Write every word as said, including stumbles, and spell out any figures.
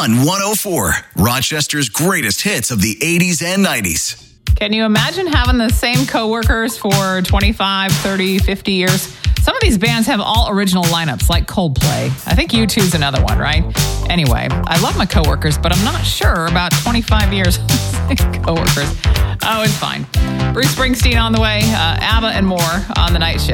Fun one oh four, Rochester's greatest hits of the eighties and nineties. Can you imagine having the same coworkers for twenty-five, thirty, fifty years? Some of these bands have all original lineups, like Coldplay. I think U two's another one, right? Anyway, I love my coworkers, but I'm not sure about twenty-five years coworkers. Oh, it's fine. Bruce Springsteen on the way, uh, ABBA and more on The Night Shift.